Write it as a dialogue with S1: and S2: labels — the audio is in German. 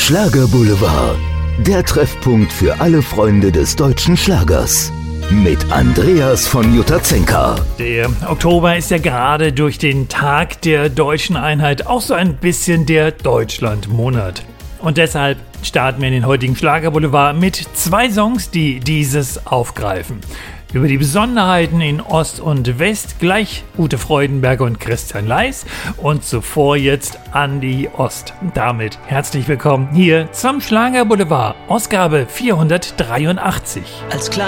S1: Schlagerboulevard, der Treffpunkt für alle Freunde des deutschen Schlagers. Mit Andreas von Jutazenka.
S2: Der Oktober ist ja gerade durch den Tag der deutschen Einheit auch so ein bisschen der Deutschlandmonat. Und deshalb starten wir in den heutigen Schlagerboulevard mit 2 Songs, die dieses aufgreifen. Über die Besonderheiten in Ost und West gleich Ute Freudenberger und Christian Leis und zuvor jetzt Andi Ost. Damit herzlich willkommen hier zum Schlagerboulevard, Ausgabe 483.